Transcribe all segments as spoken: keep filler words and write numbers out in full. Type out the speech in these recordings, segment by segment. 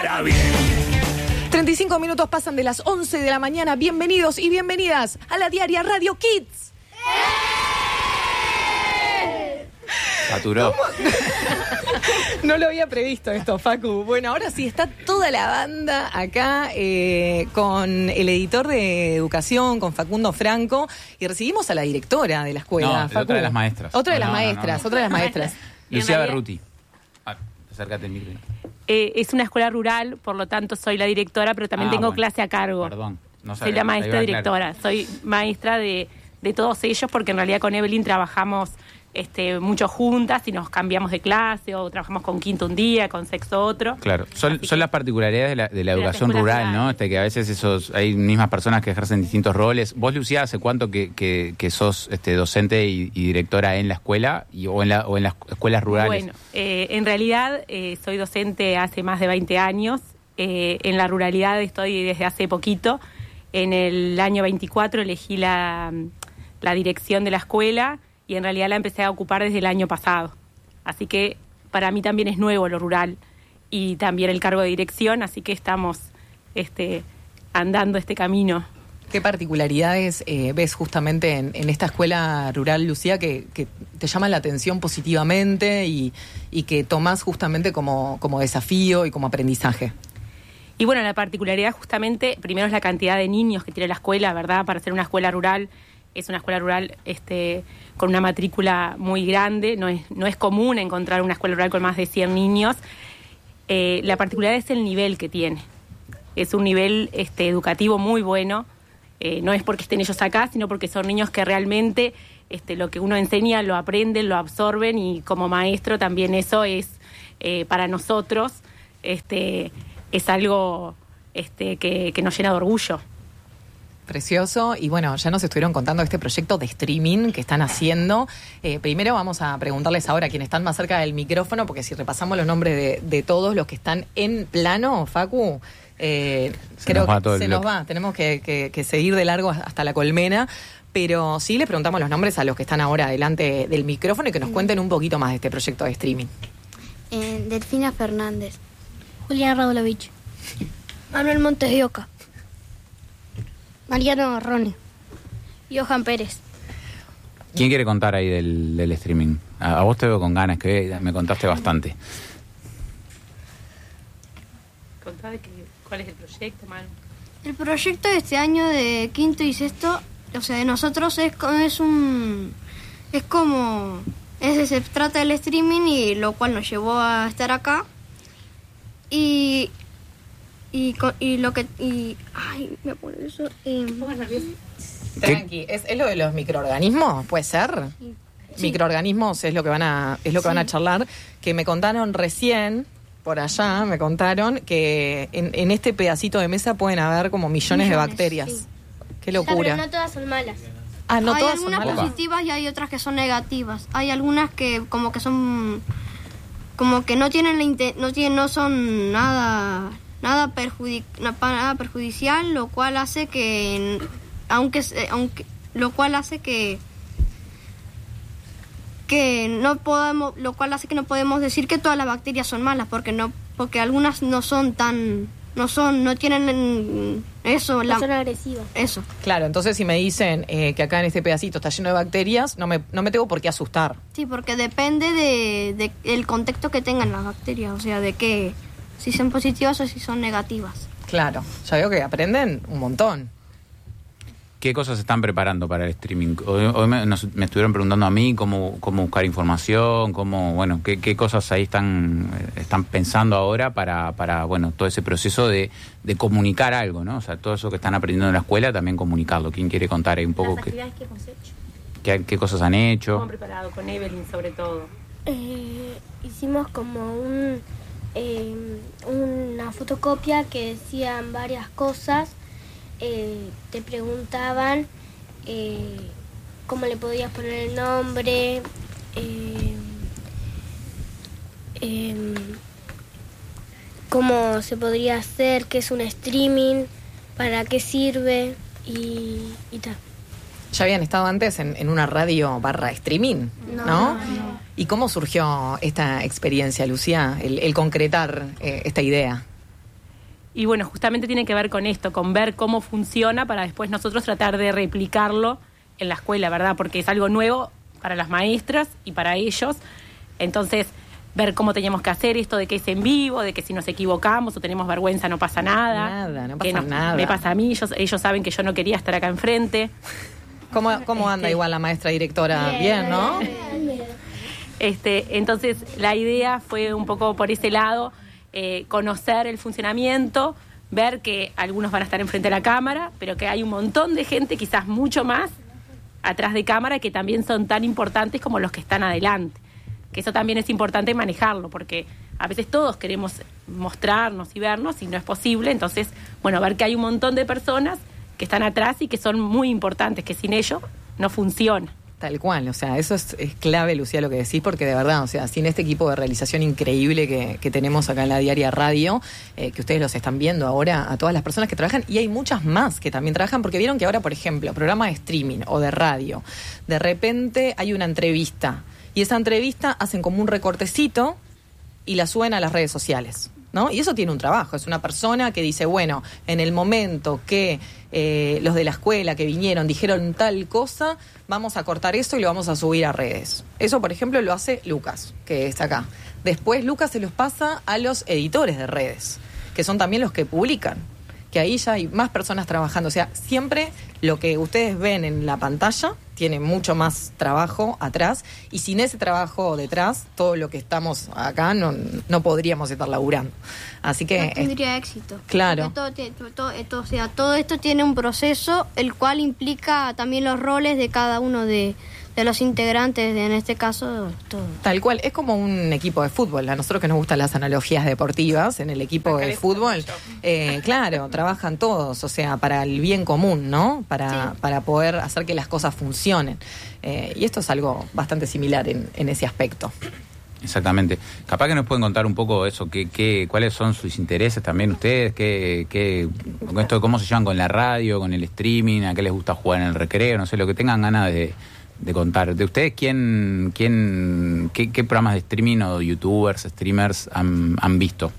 treinta y cinco minutos pasan de las once de la mañana. Bienvenidos y bienvenidas a la diaria Radio Kids. Saturó. No lo había previsto esto, Facu. Bueno, ahora sí, está toda la banda acá eh, con el editor de educación, con Facundo Franco, y recibimos a la directora de la escuela, No, Facu. otra de las maestras. Otra de No, las no, no, maestras, no. otra de las maestras. Lucía realidad- Berruti. Ah, acércate el micro. Eh, es una escuela rural, por lo tanto soy la directora, pero también Ah, tengo bueno. clase a cargo. Perdón. No soy sabía, la maestra ahí va, claro. directora, soy maestra de, de todos ellos, porque en realidad con Evelyn trabajamos este, mucho juntas y nos cambiamos de clase, o trabajamos con quinto un día, con sexto otro. Claro, son, Así son que- las particularidades de la, de la de las educación escuelas rural, ¿no? rurales. Este, que a veces esos hay mismas personas que ejercen distintos roles. Vos, Lucía, ¿hace cuánto que, que, que sos este, docente y, y directora en la escuela y, o, en la, o en las escuelas rurales? Bueno, eh, en realidad eh, soy docente hace más de veinte años. Eh, en la ruralidad estoy desde hace poquito. En el año veinticuatro elegí la, la dirección de la escuela y en realidad la empecé a ocupar desde el año pasado. Así que para mí también es nuevo lo rural y también el cargo de dirección, así que estamos este, andando este camino. ¿Qué particularidades eh, ves justamente en, en esta escuela rural, Lucía, que, que te llaman la atención positivamente y, y que tomás justamente como, como desafío y como aprendizaje? Y bueno, la particularidad justamente, primero es la cantidad de niños que tiene la escuela, ¿verdad? Para ser una escuela rural, es una escuela rural este, con una matrícula muy grande, no es, no es común encontrar una escuela rural con más de cien niños. Eh, la particularidad es el nivel que tiene. Es un nivel este, educativo muy bueno, eh, no es porque estén ellos acá, sino porque son niños que realmente este, lo que uno enseña lo aprenden, lo absorben, y como maestro también eso es eh, para nosotros... Este, es algo este, que, que nos llena de orgullo. Precioso. Y bueno, ya nos estuvieron contando este proyecto de streaming que están haciendo. Eh, primero vamos a preguntarles ahora a quienes están más cerca del micrófono, porque si repasamos los nombres de, de todos los que están en plano, Facu, eh, Se creo nos va que todo el se nos bloque. va. Tenemos que, que, que seguir de largo hasta la colmena. Pero sí les preguntamos los nombres a los que están ahora delante del micrófono y que nos cuenten un poquito más de este proyecto de streaming. Eh, Delfina Fernández. Julián Radulovich. Manuel Montes de Oca. Mariano Rone. Johan Pérez. ¿Quién quiere contar ahí del, del streaming? A, a vos te veo con ganas, que me contaste bastante. Contá de que, cuál es el proyecto, Manu. El proyecto de este año de quinto y sexto, o sea, de nosotros es, co- es un... Es como... Es, se trata del streaming, y lo cual nos llevó a estar acá. Y... Y, co- y lo que... Y, ay, me pone eso... eh, Tranqui, ¿es, es lo de los microorganismos? ¿Puede ser? Sí. Microorganismos es lo que van a es lo que Sí. van a charlar, que me contaron recién por allá, me contaron que en, en este pedacito de mesa pueden haber como millones, de Millones, bacterias. sí. Qué locura. Pero no todas son malas. Ah, no hay todas son algunas malas. positivas y hay otras que son negativas. Hay algunas que como que son como que no tienen la inte- no tienen no son nada nada perjudic no, pa- nada perjudicial, lo cual hace que aunque se- aunque lo cual hace que que no podemos lo cual hace que no podemos decir que todas las bacterias son malas, porque no porque algunas no son tan no son no tienen eso la, son agresivas. eso. Claro, entonces si me dicen eh, que acá en este pedacito está lleno de bacterias, no me, no me tengo por qué asustar. Sí, porque depende de, de el contexto que tengan las bacterias, o sea, de que si son positivas o si son negativas. Claro, ya veo que aprenden un montón. ¿Qué cosas están preparando para el streaming? Hoy, hoy me, nos- me estuvieron preguntando a mí cómo, cómo buscar información, cómo, bueno, qué, qué cosas ahí están, eh, están pensando ahora para, para, bueno, todo ese proceso de, de comunicar algo, ¿no? O sea, todo eso que están aprendiendo en la escuela, también comunicarlo. ¿Quién quiere contar ahí un poco Las qué, actividades que hemos hecho. qué, qué cosas han ¿Cómo hecho? han preparado con Evelyn sobre todo? Eh, hicimos como un eh, una fotocopia que decían varias cosas. Eh, te preguntaban eh, cómo le podías poner el nombre, eh, eh, cómo se podría hacer, qué es un streaming, para qué sirve y, y tal. Ya habían estado antes en, en una radio barra streaming, ¿no? No, ¿Y cómo surgió esta experiencia, Lucía, el, el concretar eh, esta idea? Y bueno, justamente tiene que ver con esto, con ver cómo funciona para después nosotros tratar de replicarlo en la escuela, ¿verdad? Porque es algo nuevo para las maestras y para ellos. Entonces, ver cómo teníamos que hacer esto de que es en vivo, de que si nos equivocamos o tenemos vergüenza no pasa nada. Nada, no pasa que nos, nada. Me pasa a mí, ellos, ellos saben que yo no quería estar acá enfrente. ¿Cómo, cómo anda Este, igual la maestra directora? Bien, ¿no? Este, entonces, la idea fue un poco por ese lado, eh, conocer el funcionamiento, ver que algunos van a estar enfrente de la cámara, pero que hay un montón de gente, quizás mucho más, atrás de cámara, que también son tan importantes como los que están adelante. Que eso también es importante manejarlo, porque a veces todos queremos mostrarnos y vernos y no es posible. Entonces, bueno, ver que hay un montón de personas que están atrás y que son muy importantes, que sin ellos no funciona. Tal cual, o sea, eso es, es clave, Lucía, lo que decís, porque de verdad, o sea, sin este equipo de realización increíble que, que tenemos acá en la Diaria Radio, eh, que ustedes los están viendo ahora, a todas las personas que trabajan, y hay muchas más que también trabajan, porque vieron que ahora, por ejemplo, programa de streaming o de radio, de repente hay una entrevista, y esa entrevista hacen como un recortecito y la suben a las redes sociales, ¿no? Y eso tiene un trabajo, es una persona que dice, bueno, en el momento que eh, los de la escuela que vinieron dijeron tal cosa, vamos a cortar eso y lo vamos a subir a redes. Eso, por ejemplo, lo hace Lucas, que está acá. Después Lucas se los pasa a los editores de redes, que son también los que publican, que ahí ya hay más personas trabajando. O sea, siempre lo que ustedes ven en la pantalla tiene mucho más trabajo atrás, y sin ese trabajo detrás, todo lo que estamos acá no, no podríamos estar laburando. Así que no tendría éxito. Claro. Todo, todo, todo, todo, o sea, todo esto tiene un proceso, el cual implica también los roles de cada uno de, de los integrantes, de, en este caso, todo. Tal cual, es como un equipo de fútbol. A nosotros que nos gustan las analogías deportivas, en el equipo de fútbol, eh, claro, trabajan todos, o sea, para el bien común, ¿no? Para, Sí. para poder hacer que las cosas funcionen. Eh, y esto es algo bastante similar en, en ese aspecto. Exactamente. Capaz que nos pueden contar un poco eso, qué, qué, cuáles son sus intereses también ustedes, qué, qué, con esto de cómo se llevan con la radio, con el streaming, a qué les gusta jugar en el recreo, no sé, lo que tengan ganas de, de contar. De ustedes, ¿quién, quién, qué, qué programas de streaming o youtubers, streamers han, han visto?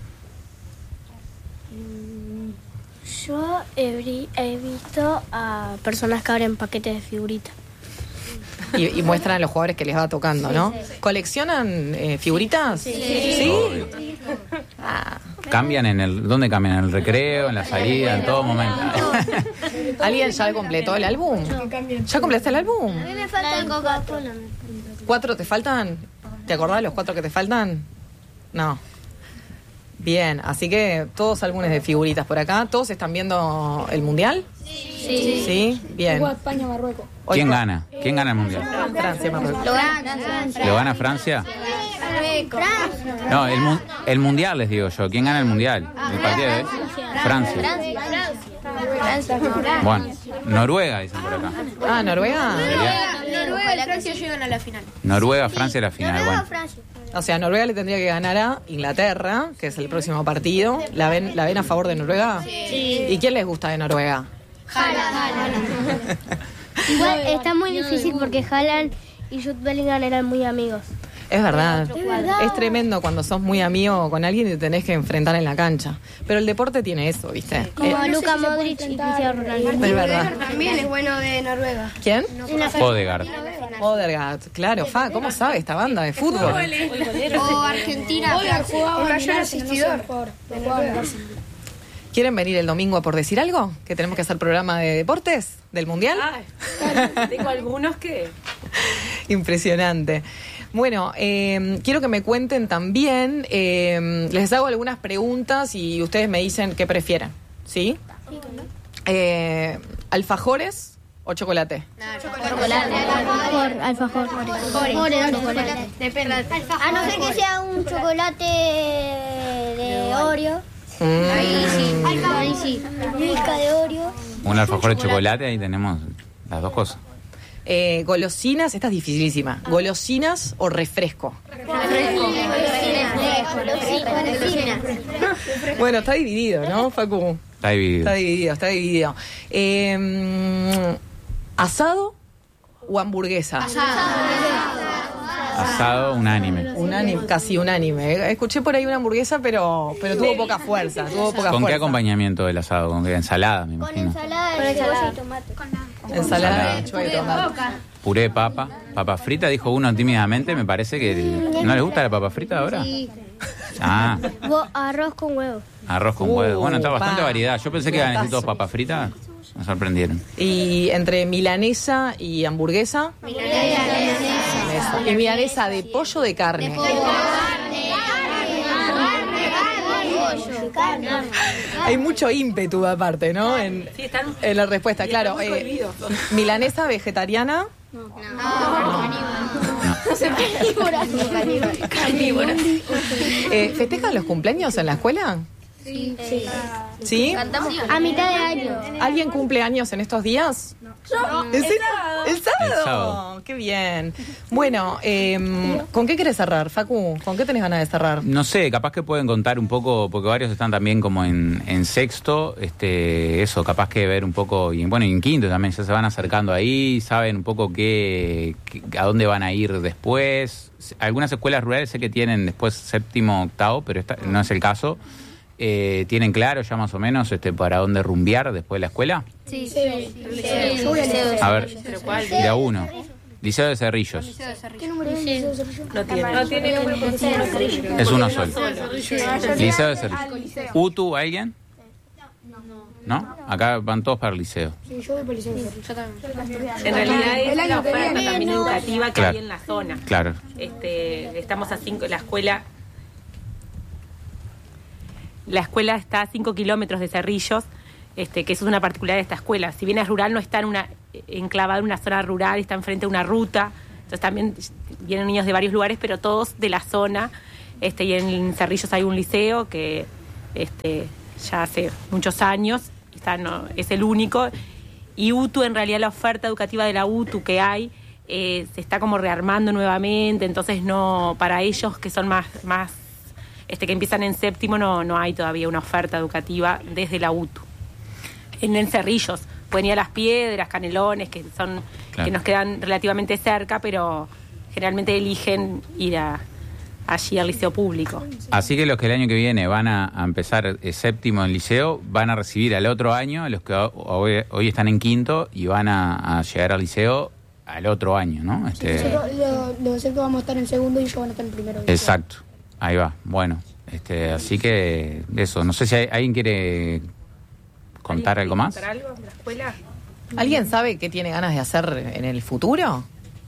Yo he, vi- he visto a personas que abren paquetes de figuritas. Y, y muestran a los jugadores que les va tocando, ¿no? ¿Coleccionan eh, figuritas? Sí. ¿Sí? Obvio. Ah. ¿Cambian en el, dónde cambian? ¿En el recreo, en la salida, en todo momento? ¿Alguien ya completó el álbum? ¿Ya completaste el álbum? A mí me faltan Coca-Cola. ¿Cuatro te faltan? ¿Te acordás de los cuatro que te faltan? No. Bien, así que todos álbumes de figuritas por acá. ¿Todos están viendo el Mundial? Sí. Sí, bien. España, Marruecos. Hoy- ¿Quién gana? ¿Quién gana el mundial? Francia, Marruecos. Lo gana Francia. ¿Lo gana Francia? Francia. No, el, mu- el mundial les digo yo. ¿Quién gana el mundial? El partido es Francia. Bueno, Noruega dicen por acá. Ah, ¿Noruega? Noruega y Francia llegan a la final. Noruega, Francia la final. Bueno, O sea, Noruega le tendría que ganar a Inglaterra, que es el próximo partido. ¿La ven, la ven a favor de Noruega? Sí. ¿Y quién les gusta de Noruega? Igual está muy difícil porque Haaland y Jude Bellingham eran muy amigos. Es verdad. Es verdad. Es tremendo cuando sos muy amigo con alguien y te tenés que enfrentar en la cancha. Pero el deporte tiene eso, ¿viste? Como Eh, Luka Modric y Cristiano Ronaldo. es verdad. También es bueno de Noruega. ¿Quién? Odegaard. Odegaard. Claro, Fa, ¿cómo sabe esta banda de fútbol? O Argentina. El mayor asistidor. ¿Quieren venir el domingo a por decir algo? ¿Que tenemos que hacer programa de deportes del Mundial? Ah, tengo algunos que... Impresionante. Bueno, eh, quiero que me cuenten también, eh, les hago algunas preguntas y ustedes me dicen qué prefieren, ¿sí? Eh, ¿alfajores o chocolate? Alfajor, alfajor. Chocolate. Depende. A no ser que sea un chocolate de Oreo. Mm. Ahí sí. Ahí sí. Milka de Oreo. Un alfajor de chocolate, ahí tenemos las dos cosas. Eh, golosinas, esta es dificilísima. ¿Golosinas o refresco? Bueno, está dividido, ¿no, Facu? Está dividido. Está dividido, está dividido. Eh, ¿Asado o hamburguesa? Asado unánime. Unánime, casi unánime. Escuché por ahí una hamburguesa, pero pero tuvo poca fuerza. Tuvo poca ¿Con fuerza. qué acompañamiento del asado? ¿Con qué? Ensalada, me Con imagino. ensalada de cebolla y tomate. Ensalada de lechuga y tomate. Puré de papa. Papa frita, dijo uno tímidamente. Me parece que... ¿No les gusta la papa frita ahora? Sí. Ah, Bo- arroz con huevo. arroz con Uh, huevo. Bueno, está bastante pa. variedad. Yo pensé que iban a decir todos papas fritas. Me sorprendieron. Y entre milanesa y hamburguesa. Milanesa. Y milanesa de pollo o de carne. Hay mucho ímpetu aparte, ¿no? En, Sí, están- en la respuesta, y claro. están muy eh, cohibidos. milanesa vegetariana. Eh, ¿Festejan los cumpleaños en la escuela? Sí. ¿Sí? A mitad de año. ¿Alguien cumple años en estos días? ¿En serio? ¿El sábado? El sábado. Qué bien. Bueno, eh, ¿con qué querés cerrar, Facu? ¿Con qué tenés ganas de cerrar? No sé, capaz que pueden contar un poco, porque varios están también como en, en sexto, este, eso, capaz que ver un poco, y bueno, y en quinto también, ya se van acercando ahí, saben un poco qué, qué- a dónde van a ir después. Algunas escuelas rurales sé que tienen después séptimo, octavo, pero esta, no es el caso. Eh, ¿Tienen claro ya más o menos este para dónde rumbear después de la escuela? Sí, sí. Yo voy A ver, ¿Pero cuál? de a uno. Liceo de Cerrillos. ¿Qué número es el liceo de Cerrillo? No tiene. No tiene. Es uno solo. Liceo de Cerrillos. ¿UTU alguien? ¿No? Acá van todos para el liceo. Sí, yo voy por el liceo de Cerrillo. En realidad es la oferta también educativa que Claro. hay en la zona. Claro. Este, estamos a cinco, la escuela, la escuela está a cinco kilómetros de Cerrillos, este, que eso es una particularidad de esta escuela. Si bien es rural, no está en una, enclavada en una zona rural, está enfrente de una ruta. Entonces también vienen niños de varios lugares, pero todos de la zona. Este, y en Cerrillos hay un liceo que este, ya hace muchos años, está, no, es el único. Y UTU, en realidad la oferta educativa de la UTU que hay, eh, se está como rearmando nuevamente, entonces no, para ellos que son más, más este, que empiezan en séptimo, no, no hay todavía una oferta educativa desde la UTU. En, en Cerrillos, pueden ir a Las Piedras, Canelones, que son, Claro. que nos quedan relativamente cerca, pero generalmente eligen ir a, allí al liceo público. Así que los que el año que viene van a, a empezar eh, séptimo en liceo, van a recibir al otro año a los que ho- hoy, hoy están en quinto y van a, a llegar al liceo al otro año, ¿no? Este, Los sé que vamos a estar en segundo y ellos van a estar en primero. exacto, ahí va. Bueno, este, así que eso, no sé si hay- alguien quiere contar algo más. ¿Contar algo de la escuela? ¿Alguien sabe qué tiene ganas de hacer en el futuro?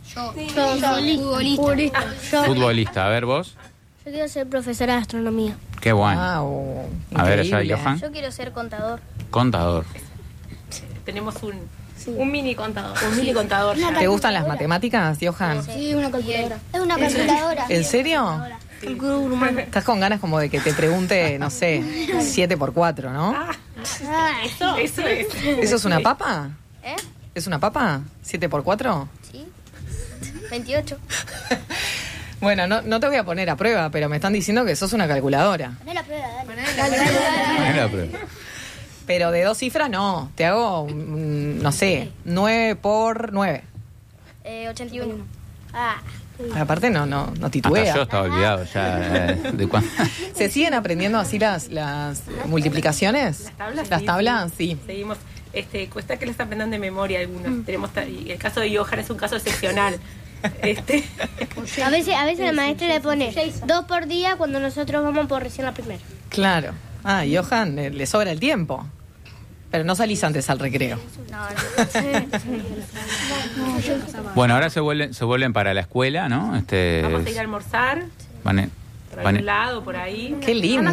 Futbolista. Yo, Futbolista, a ver vos. yo quiero ser profesora de astronomía. Qué bueno. Wow, A ver, allá, increíble. Johan. Yo quiero ser contador. Contador. Tenemos un, Un mini contador. un mini contador. ya. ¿Te gustan las matemáticas, Johan? Sí, una calculadora. Es una calculadora. ¿En serio? Estás con ganas como de que te pregunte, no sé, siete por cuatro, ¿no? Eso, eso es. ¿Eso es una papa? ¿Eh? ¿Es una papa? ¿siete por cuatro? Sí. veintiocho. Bueno, no, no te voy a poner a prueba, pero me están diciendo que sos una calculadora. Poné la prueba, dale. Bueno, la prueba. Pero de dos cifras no. Te hago, mm, no sé, nueve por nueve. Eh, ochenta y uno. Ah. Aparte no, no, no Hasta titubea. yo estaba olvidado ya eh, de cuándo. ¿Se siguen aprendiendo así las, las multiplicaciones? Las tablas, Las sí, tablas, sí. sí. Seguimos. Este, cuesta que les aprendan de memoria algunos. Tenemos ta- y el caso de Johan es un caso excepcional. Este, A veces, a veces la maestra le pone dos por día cuando nosotros vamos por recién la primera. Claro. Ah, y Johan, eh, le sobra el tiempo. Pero no salís antes al recreo. Bueno, ahora se vuelven, se vuelven para la escuela, ¿no? Este, vamos a ir a almorzar van en- por van algún en- lado, por ahí. Qué lindo.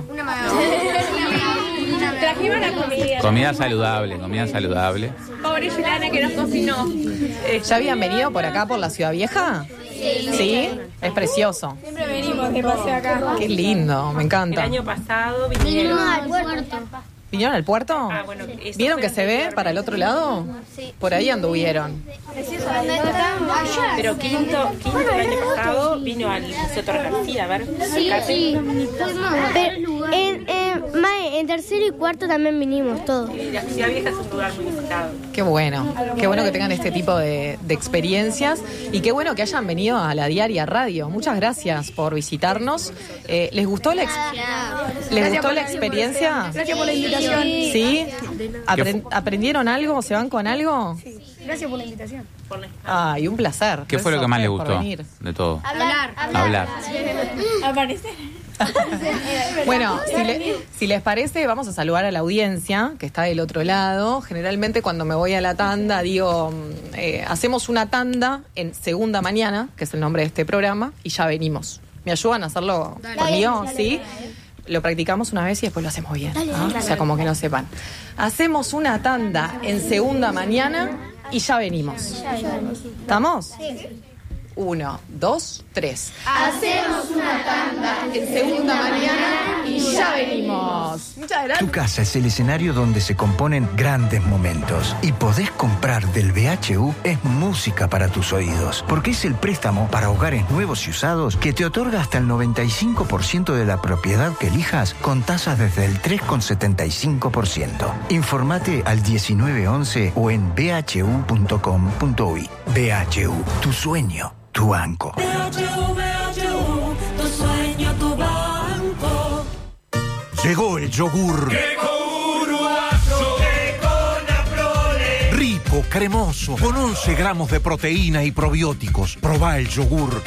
Trajimos la comida. comida saludable, comida saludable. Pobre Yelana que nos cocinó. ¿Ya habían venido por acá, por la Ciudad Vieja? Sí. Es precioso. Siempre venimos de paseo acá. Qué lindo, me El encanta. año pasado vinieron. al puerto. ¿Vinieron al puerto? Ah, bueno, eso ¿Vieron fue que se ve anteriormente. para el otro lado? Por ahí anduvieron. Pero quinto, quinto el año pasado vino al Museo Torres García, a ver. Sí, sí. Pero, en, en, Mae, en tercero y cuarto también vinimos todos. Y la Ciudad Vieja es un lugar muy visitado. Qué bueno, qué bueno que tengan este tipo de, de experiencias y qué bueno que hayan venido a la Diaria Radio. Muchas gracias por visitarnos. Eh, ¿Les gustó la, ex ¿les gustó la experiencia? Gracias por la invitación. ¿Sí? ¿Apren ¿Aprendieron algo? ¿Se van con algo? Sí. Gracias por la invitación. Ay, un placer. ¿Qué fue lo que más les Por gustó venir. de todo? Hablar. Hablar. Aparecer. Bueno, si, le- si les parece, vamos a saludar a la audiencia que está del otro lado. Generalmente cuando me voy a la tanda digo, mm, eh, hacemos una tanda en Segunda Mañana, que es el nombre de este programa, y ya venimos. ¿Me ayudan a hacerlo conmigo? ¿Sí? Lo practicamos una vez y después lo hacemos bien. ¿Ah? O sea, como que no sepan. Hacemos una tanda en Segunda Mañana y ya venimos. ¿Estamos? Uno, dos, tres. Hacemos una tanda en Segunda Mañana y ya venimos. Muchas Tu gracias. casa es el escenario donde se componen grandes momentos. Y podés comprar del B H U es música para tus oídos. Porque es el préstamo para hogares nuevos y usados que te otorga hasta el noventa y cinco por ciento de la propiedad que elijas con tasas desde el tres coma setenta y cinco por ciento. Informate al diecinueve once o en b h u punto com punto u i. B H U, tu sueño, tu banco. Llegó el yogur. Rico, cremoso, con once gramos de proteína y probióticos. Probá el yogur.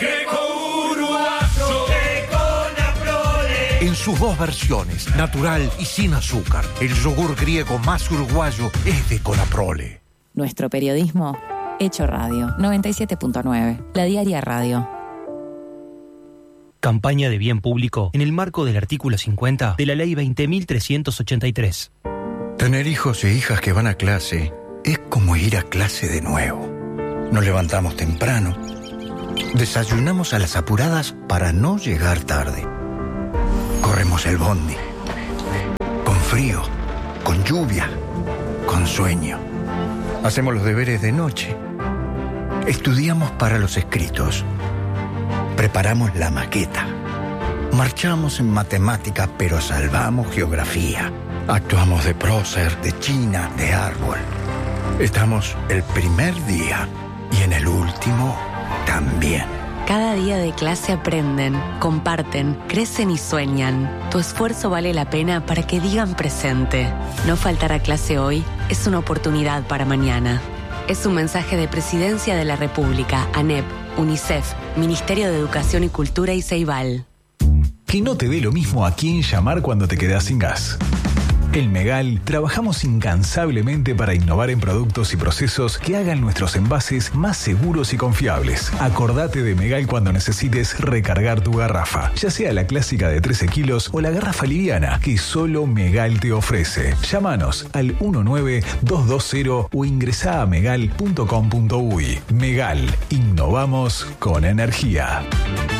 En sus dos versiones, natural y sin azúcar. El yogur griego más uruguayo es de Conaprole. Nuestro periodismo hecho radio. noventa y siete punto nueve. La Diaria Radio. Campaña de bien público en el marco del artículo cincuenta de la Ley veinte mil trescientos ochenta y tres. Tener hijos e hijas que van a clase es como ir a clase de nuevo. Nos levantamos temprano, desayunamos a las apuradas para no llegar tarde. Corremos el bondi, con frío, con lluvia, con sueño. Hacemos los deberes de noche. Estudiamos para los escritos. Preparamos la maqueta. Marchamos en matemáticas, pero salvamos geografía. Actuamos de prócer, de china, de árbol. Estamos el primer día y en el último también. Cada día de clase aprenden, comparten, crecen y sueñan. Tu esfuerzo vale la pena para que digan presente. No faltar a clase hoy es una oportunidad para mañana. Es un mensaje de Presidencia de la República, ANEP, UNICEF, Ministerio de Educación y Cultura y Ceibal. Que no te dé lo mismo a quién llamar cuando te quedas sin gas. En Megal trabajamos incansablemente para innovar en productos y procesos que hagan nuestros envases más seguros y confiables. Acordate de Megal cuando necesites recargar tu garrafa, ya sea la clásica de trece kilos o la garrafa liviana que solo Megal te ofrece. Llámanos al uno nueve dos dos cero o ingresá a megal punto com punto u i. Megal, innovamos con energía.